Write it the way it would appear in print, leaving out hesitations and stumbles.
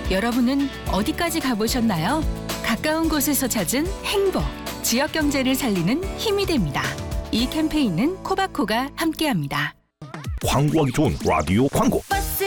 여러분은 어디까지 가보셨나요? 가까운 곳에서 찾은 행복, 지역 경제를 살리는 힘이 됩니다. 이 캠페인은 코바코가 함께합니다. 광고하기 좋은 라디오 광고. 버스